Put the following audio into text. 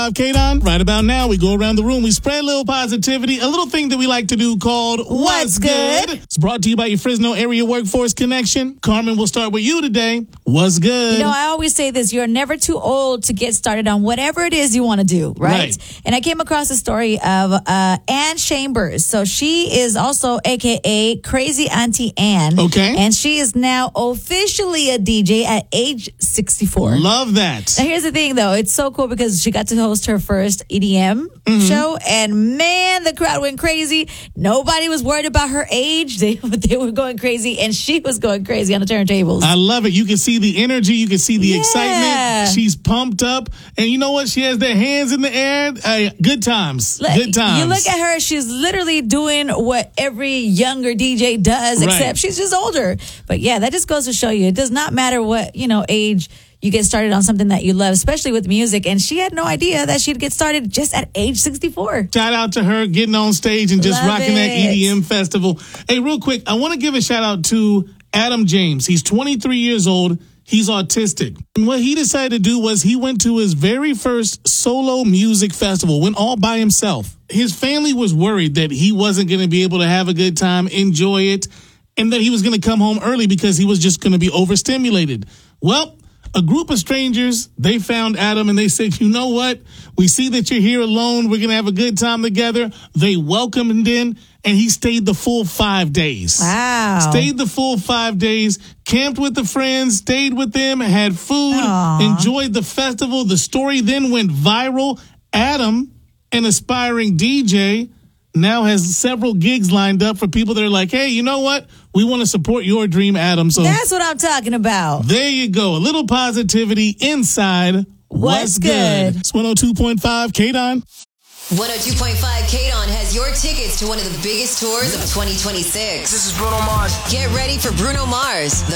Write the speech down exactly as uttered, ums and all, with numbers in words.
I'm K-Don. Right about now, we go around the room. We spread a little positivity, a little thing that we like to do called What's, What's good? good? It's brought to you by your Fresno Area Workforce Connection. Carmen, we'll start with you today. What's good? You know, I always say this. You're never too old to get started on whatever it is you want to do, right? Right. And I came across a story of uh, Ann Chambers. So she is also A K A Crazy Auntie Ann. Okay. And she is now officially a D J at age sixty-four. Love that. Now, here's the thing, though. It's so cool because she got to host her first E D M Mm-hmm. show, and man, the crowd went crazy. Nobody was worried about her age. They, they were going crazy, and she was going crazy on the turntables. I love it. You can see the energy. You can see the Yeah. excitement. She's pumped up. And you know what? She has their hands in the air. Uh, good times. Look, Good times. You look at her, she's literally doing what every younger D J does, Right. except she's just older. But yeah, that just goes to show you, it does not matter what, you know, age you get started on something that you love, especially with music. And she had no idea that she'd get started just at age sixty-four. Shout out to her getting on stage and just Love rocking that it. E D M festival. Hey, real quick, I want to give a shout out to Adam James. He's twenty-three years old. He's autistic. And what he decided to do was he went to his very first solo music festival, went all by himself. His family was worried that he wasn't going to be able to have a good time, enjoy it, and that he was going to come home early because he was just going to be overstimulated. Well, a group of strangers, they found Adam and they said, you know what? We see that you're here alone. We're going to have a good time together. They welcomed him in, and he stayed the full five days. Wow. Stayed the full five days, camped with the friends, stayed with them, had food, Aww. enjoyed the festival. The story then went viral. Adam, an aspiring D J, now has several gigs lined up for people that are like, hey, you know what? We want to support your dream, Adam. So That's what I'm talking about. there you go. A little positivity inside What's, What's Good. It's one oh two point five K-Don. one oh two point five K-Don has your tickets to one of the biggest tours of twenty twenty-six. This is Bruno Mars. Get ready for Bruno Mars,